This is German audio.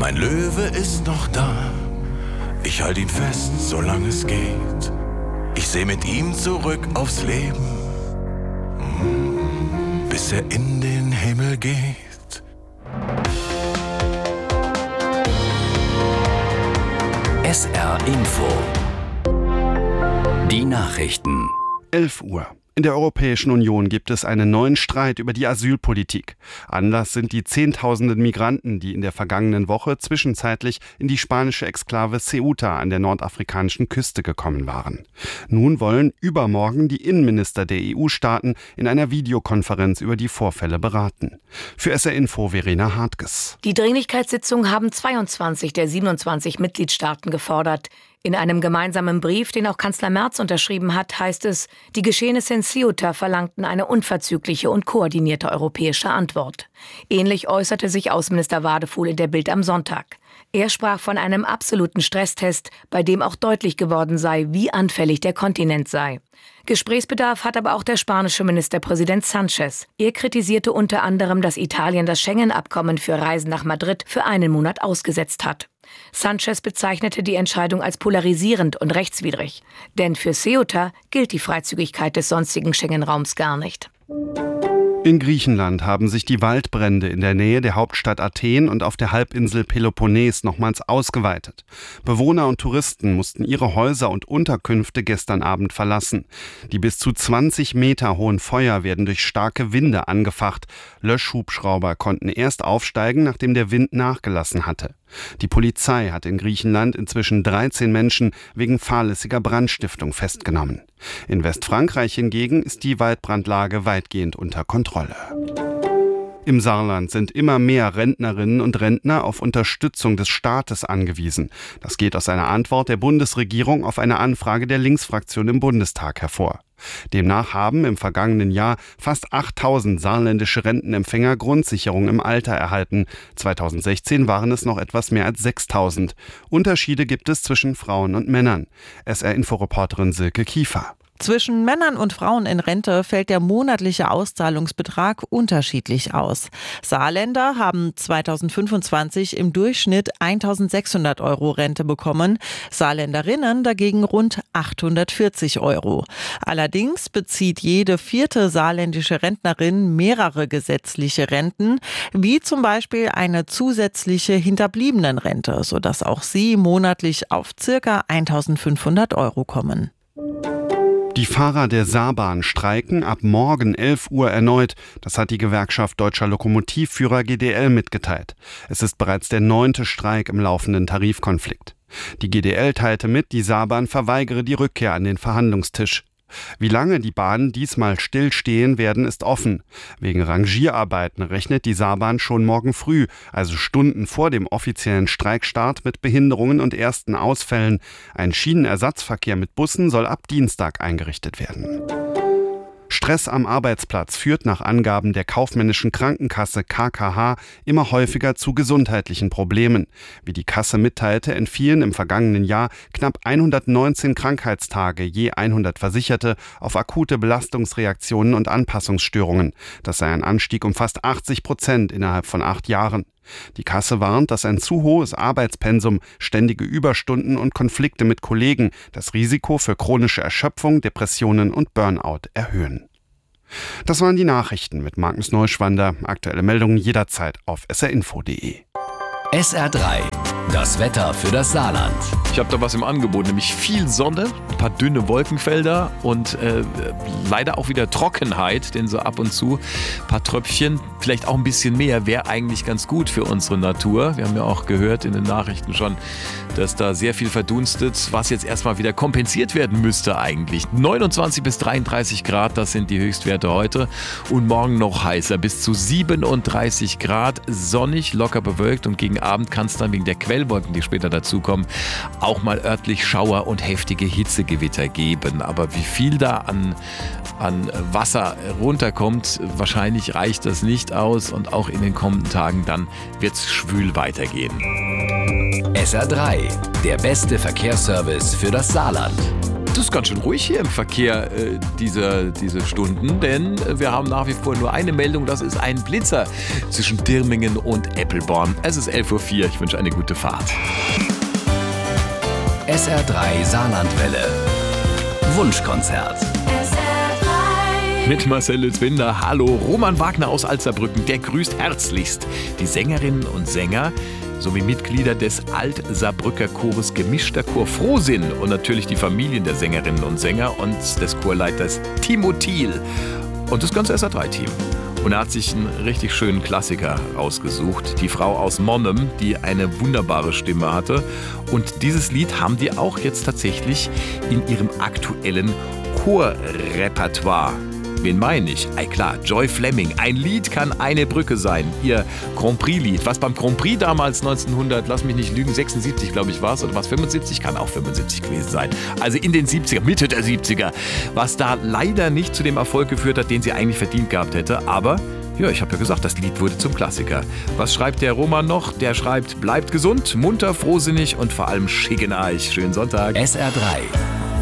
Mein Löwe ist noch da, ich halte ihn fest, solange es geht. Ich sehe mit ihm zurück aufs Leben, bis er in den Himmel geht. SR Info. Die Nachrichten. 11 Uhr. In der Europäischen Union gibt es einen neuen Streit über die Asylpolitik. Anlass sind die Zehntausenden Migranten, die in der vergangenen Woche zwischenzeitlich in die spanische Exklave Ceuta an der nordafrikanischen Küste gekommen waren. Nun wollen übermorgen die Innenminister der EU-Staaten in einer Videokonferenz über die Vorfälle beraten. Für SR Info Verena Hartges. Die Dringlichkeitssitzung haben 22 der 27 Mitgliedstaaten gefordert. In einem gemeinsamen Brief, den auch Kanzler Merz unterschrieben hat, heißt es, die Geschehnisse in Ceuta verlangten eine unverzügliche und koordinierte europäische Antwort. Ähnlich äußerte sich Außenminister Wadefuhl in der Bild am Sonntag. Er sprach von einem absoluten Stresstest, bei dem auch deutlich geworden sei, wie anfällig der Kontinent sei. Gesprächsbedarf hat aber auch der spanische Ministerpräsident Sánchez. Er kritisierte unter anderem, dass Italien das Schengen-Abkommen für Reisen nach Madrid für einen Monat ausgesetzt hat. Sánchez bezeichnete die Entscheidung als polarisierend und rechtswidrig. Denn für Ceuta gilt die Freizügigkeit des sonstigen Schengen-Raums gar nicht. In Griechenland haben sich die Waldbrände in der Nähe der Hauptstadt Athen und auf der Halbinsel Peloponnes nochmals ausgeweitet. Bewohner und Touristen mussten ihre Häuser und Unterkünfte gestern Abend verlassen. Die bis zu 20 Meter hohen Feuer werden durch starke Winde angefacht. Löschhubschrauber konnten erst aufsteigen, nachdem der Wind nachgelassen hatte. Die Polizei hat in Griechenland inzwischen 13 Menschen wegen fahrlässiger Brandstiftung festgenommen. In Westfrankreich hingegen ist die Waldbrandlage weitgehend unter Kontrolle. Im Saarland sind immer mehr Rentnerinnen und Rentner auf Unterstützung des Staates angewiesen. Das geht aus einer Antwort der Bundesregierung auf eine Anfrage der Linksfraktion im Bundestag hervor. Demnach haben im vergangenen Jahr fast 8.000 saarländische Rentenempfänger Grundsicherung im Alter erhalten. 2016 waren es noch etwas mehr als 6.000. Unterschiede gibt es zwischen Frauen und Männern. SR-Inforeporterin Silke Kiefer. Zwischen Männern und Frauen in Rente fällt der monatliche Auszahlungsbetrag unterschiedlich aus. Saarländer haben 2025 im Durchschnitt 1.600 € Rente bekommen, Saarländerinnen dagegen rund 840 €. Allerdings bezieht jede vierte saarländische Rentnerin mehrere gesetzliche Renten, wie zum Beispiel eine zusätzliche Hinterbliebenenrente, sodass auch sie monatlich auf ca. 1.500 € kommen. Die Fahrer der Saarbahn streiken ab morgen 11 Uhr erneut. Das hat die Gewerkschaft Deutscher Lokomotivführer GDL mitgeteilt. Es ist bereits der 9. Streik im laufenden Tarifkonflikt. Die GDL teilte mit, die Saarbahn verweigere die Rückkehr an den Verhandlungstisch. Wie lange die Bahnen diesmal stillstehen werden, ist offen. Wegen Rangierarbeiten rechnet die Saarbahn schon morgen früh, also Stunden vor dem offiziellen Streikstart, mit Behinderungen und ersten Ausfällen. Ein Schienenersatzverkehr mit Bussen soll ab Dienstag eingerichtet werden. Stress am Arbeitsplatz führt nach Angaben der kaufmännischen Krankenkasse KKH immer häufiger zu gesundheitlichen Problemen. Wie die Kasse mitteilte, entfielen im vergangenen Jahr knapp 119 Krankheitstage je 100 Versicherte auf akute Belastungsreaktionen und Anpassungsstörungen. Das sei ein Anstieg um fast 80% innerhalb von 8 Jahren. Die Kasse warnt, dass ein zu hohes Arbeitspensum, ständige Überstunden und Konflikte mit Kollegen das Risiko für chronische Erschöpfung, Depressionen und Burnout erhöhen. Das waren die Nachrichten mit Magnus Neuschwander. Aktuelle Meldungen jederzeit auf srinfo.de. SR3, das Wetter für das Saarland. Ich habe da was im Angebot, nämlich viel Sonne, ein paar dünne Wolkenfelder und leider auch wieder Trockenheit, denn so ab und zu ein paar Tröpfchen, vielleicht auch ein bisschen mehr, wäre eigentlich ganz gut für unsere Natur. Wir haben ja auch gehört in den Nachrichten schon, dass da sehr viel verdunstet, was jetzt erstmal wieder kompensiert werden müsste eigentlich. 29 bis 33 Grad, das sind die Höchstwerte heute und morgen noch heißer, bis zu 37 Grad, sonnig, locker bewölkt und gegen Abend kann es dann wegen der Quellwolken, die später dazukommen, auch mal örtlich Schauer und heftige Hitzegewitter geben. Aber wie viel da an Wasser runterkommt, wahrscheinlich reicht das nicht aus und auch in den kommenden Tagen dann wird es schwül weitergehen. SR3, der beste Verkehrsservice für das Saarland. Das ist ganz schön ruhig hier im Verkehr diese Stunden, denn wir haben nach wie vor nur eine Meldung, das ist ein Blitzer zwischen Dirmingen und Eppelborn. Es ist 11:04 Uhr, ich wünsche eine gute Fahrt. SR3 Saarlandwelle. Wunschkonzert. Mit Marcel Lützwinder. Hallo, Roman Wagner aus Alzerbrücken, der grüßt herzlichst die Sängerinnen und Sänger sowie Mitglieder des Alt-Saarbrücker Chores Gemischter Chor Frohsinn und natürlich die Familien der Sängerinnen und Sänger und des Chorleiters Timo Thiel und das ganze SR3-Team. Und er hat sich einen richtig schönen Klassiker rausgesucht, die Frau aus Monnem, die eine wunderbare Stimme hatte. Und dieses Lied haben die auch jetzt tatsächlich in ihrem aktuellen Chorrepertoire. Wen meine ich? Klar, Joy Fleming. Ein Lied kann eine Brücke sein. Ihr Grand Prix-Lied. Was beim Grand Prix damals 1900, lass mich nicht lügen, 76 glaube ich war es, oder was 75? Kann auch 75 gewesen sein. Also in den 70er, Mitte der 70er. Was da leider nicht zu dem Erfolg geführt hat, den sie eigentlich verdient gehabt hätte. Aber, ja, ich habe ja gesagt, das Lied wurde zum Klassiker. Was schreibt der Roman noch? Der schreibt, bleibt gesund, munter, frohsinnig und vor allem schicken euch. Schönen Sonntag. SR3